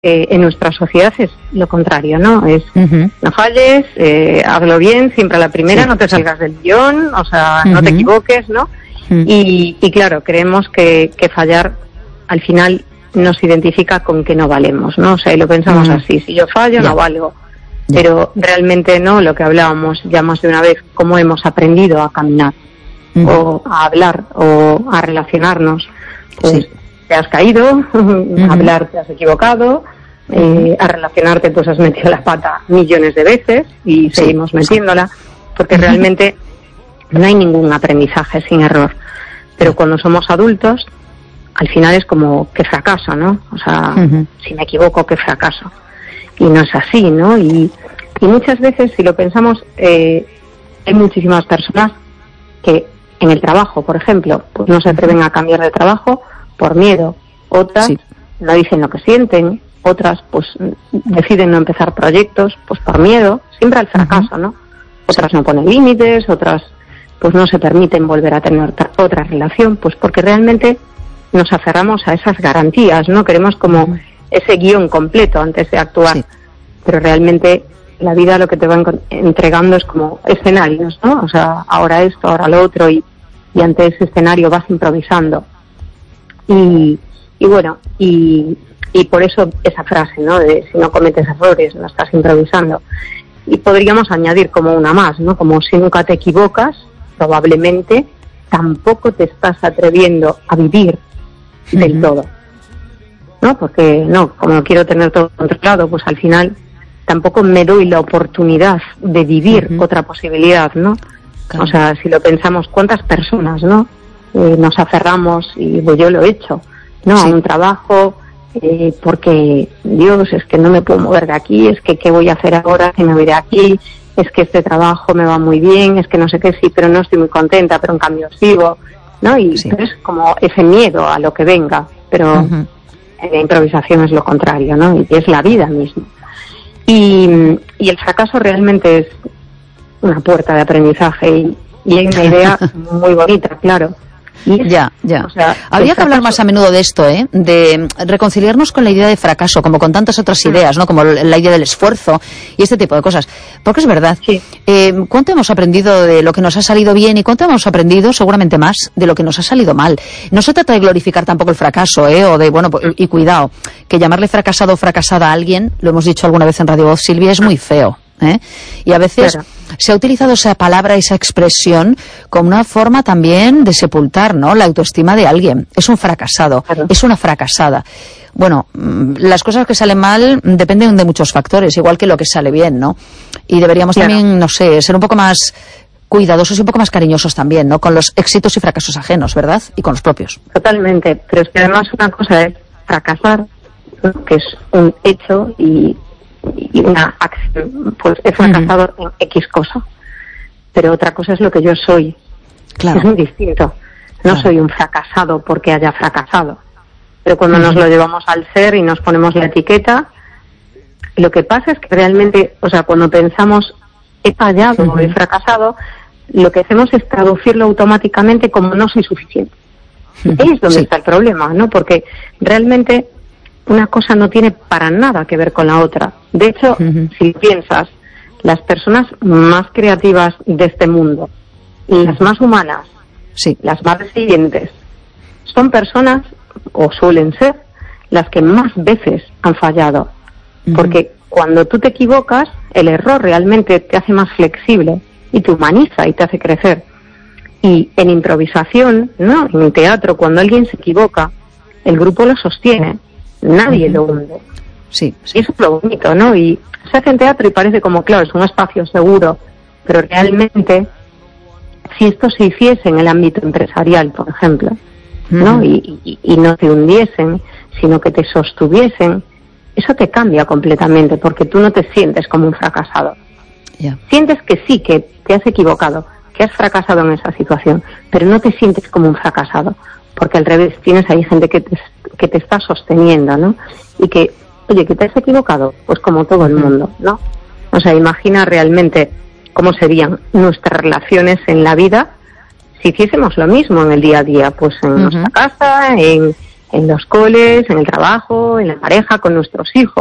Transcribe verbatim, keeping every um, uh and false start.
eh, en nuestra sociedad es lo contrario, ¿no? Es, uh-huh. no falles, eh, hazlo bien, siempre a la primera, sí, no te salgas del guión, o sea, uh-huh. no te equivoques, ¿no? Uh-huh. Y, y claro, creemos que, que fallar al final nos identifica con que no valemos, ¿no? O sea, y lo pensamos uh-huh. así, si yo fallo, yeah. no valgo. Yeah. Pero realmente no, lo que hablábamos ya más de una vez, cómo hemos aprendido a caminar, uh-huh. o a hablar, o a relacionarnos. Pues sí. te has caído, uh-huh. a hablar te has equivocado, uh-huh. eh, a relacionarte pues has metido la pata millones de veces y sí. seguimos metiéndola, porque uh-huh. realmente no hay ningún aprendizaje sin error. Pero cuando somos adultos, al final es como que fracaso, ¿no? O sea, uh-huh. si me equivoco, que fracaso. Y no es así, ¿no? Y, y muchas veces, si lo pensamos, eh, hay muchísimas personas que en el trabajo, por ejemplo, pues no se atreven a cambiar de trabajo por miedo. Otras sí. no dicen lo que sienten. Otras, pues, deciden no empezar proyectos, pues por miedo. Siempre al fracaso, uh-huh. ¿no? Otras no ponen límites, otras, pues no se permiten volver a tener otra relación, pues porque realmente nos aferramos a esas garantías, ¿no? Queremos como uh-huh. ese guión completo antes de actuar. Sí. Pero realmente la vida lo que te va entregando es como escenarios, ¿no? O sea, ahora esto, ahora lo otro, y, y ante ese escenario vas improvisando. Y, y bueno, y, y por eso esa frase, ¿no? De si no cometes errores, no estás improvisando. Y podríamos añadir como una más, ¿no? Como si nunca te equivocas, probablemente tampoco te estás atreviendo a vivir uh-huh. del todo, ¿no? Porque no, como quiero tener todo controlado, pues al final tampoco me doy la oportunidad de vivir uh-huh. otra posibilidad, ¿no? Claro. O sea, si lo pensamos, ¿cuántas personas, no? Eh, nos aferramos, y pues yo lo he hecho, ¿no? Sí. A un trabajo, eh, porque, Dios, es que no me puedo mover de aquí, es que ¿qué voy a hacer ahora si me voy de aquí? Es que este trabajo me va muy bien, es que no sé qué, sí, pero no estoy muy contenta, pero en cambio sigo, ¿no? Y sí. es como ese miedo a lo que venga, pero uh-huh. en la improvisación es lo contrario, ¿no? Y es la vida misma. Y, y el fracaso realmente es una puerta de aprendizaje, y, y hay una idea muy bonita, claro. Y es, ya, ya. O sea, habría que hablar más a menudo de esto, ¿eh? De reconciliarnos con la idea de fracaso, como con tantas otras ideas, ¿no? Como la idea del esfuerzo y este tipo de cosas. Porque es verdad. Sí. Eh, ¿Cuánto hemos aprendido de lo que nos ha salido bien y cuánto hemos aprendido, seguramente más, de lo que nos ha salido mal? No se trata de glorificar tampoco el fracaso, ¿eh? O de, bueno, y cuidado, que llamarle fracasado o fracasada a alguien, lo hemos dicho alguna vez en Radio Voz, Silvia, es muy feo. ¿Eh? Y a veces claro. se ha utilizado esa palabra, esa expresión, como una forma también de sepultar, ¿no?, la autoestima de alguien. Es un fracasado, claro. es una fracasada. Bueno, las cosas que salen mal dependen de muchos factores, igual que lo que sale bien, ¿no? Y deberíamos claro. también, no sé, ser un poco más cuidadosos y un poco más cariñosos también, ¿no?, con los éxitos y fracasos ajenos, ¿verdad? Y con los propios. Totalmente, pero es que además una cosa es fracasar, ¿no?, que es un hecho, y y una acción, pues he fracasado uh-huh. en X cosa, pero otra cosa es lo que yo soy. Claro. Es muy distinto. No claro. soy un fracasado porque haya fracasado, pero cuando uh-huh. nos lo llevamos al ser y nos ponemos la etiqueta, lo que pasa es que realmente, o sea, cuando pensamos he fallado uh-huh. o he fracasado, lo que hacemos es traducirlo automáticamente como no soy suficiente. Uh-huh. Ahí es donde sí. está el problema, ¿no? Porque realmente una cosa no tiene para nada que ver con la otra. De hecho, uh-huh. si piensas, las personas más creativas de este mundo, y las más humanas, sí. las más resilientes, son personas, o suelen ser, las que más veces han fallado. Uh-huh. Porque cuando tú te equivocas, el error realmente te hace más flexible y te humaniza y te hace crecer. Y en improvisación, ¿no?, en el teatro, cuando alguien se equivoca, el grupo lo sostiene. Nadie uh-huh. lo hunde. Sí, sí. Y eso es lo bonito, ¿no? Y se hace en teatro y parece como, claro, es un espacio seguro, pero realmente, si esto se hiciese en el ámbito empresarial, por ejemplo, uh-huh. ¿no? Y, y, y no te hundiesen, sino que te sostuviesen, eso te cambia completamente, porque tú no te sientes como un fracasado. Yeah. Sientes que sí, que te has equivocado, que has fracasado en esa situación, pero no te sientes como un fracasado, porque al revés, tienes ahí gente que te, que te está sosteniendo, ¿no? Y que, oye, que te has equivocado, pues como todo el mundo, ¿no? O sea, imagina realmente cómo serían nuestras relaciones en la vida si hiciésemos lo mismo en el día a día, pues en uh-huh. nuestra casa, en, en los coles, en el trabajo, en la pareja, con nuestros hijos.